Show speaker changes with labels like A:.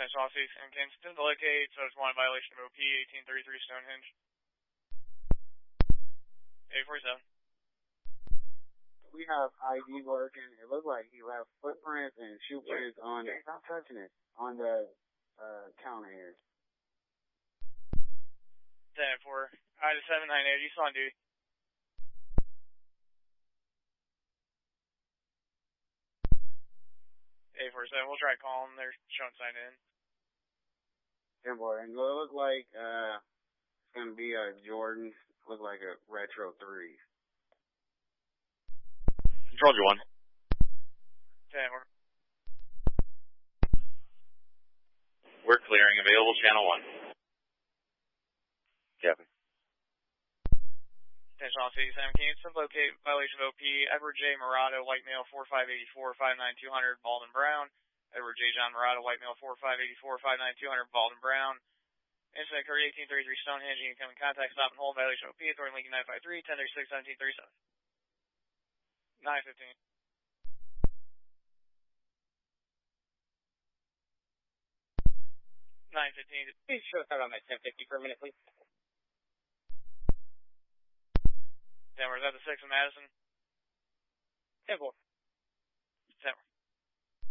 A: Attention all seats and Kingston to locate, so it's one violation of OP 1833 Stonehenge. 847.
B: We have ID working. It looked like he left footprints and shoe prints on it. Stop touching it. On the counter here.
A: 10-4. Ida 798, you still on duty. We'll try calling them. They're showing sign in.
B: 10-4. And it looked like it's going to be a Jordan. Look like a Retro 3.
C: Control you 1.
A: 10-4.
C: We're clearing. Available channel 1. Copy.
A: Attention all seats and Kingston to locate violation of OP Edward J. Murado, white male 4584, 59200, Baldwin Brown. Edward J. John Murado, white male 4584, 59200, Baldwin Brown. Incident occurred 1833 Stonehenge. Incoming contact, stop and hold, violation of OP, authority Lincoln 953, 1036, 1737. 915.
D: Please show that on my 1050 for a minute, please.
A: Denver, is that the 6th of Madison?
D: 10-4.
A: 10-4.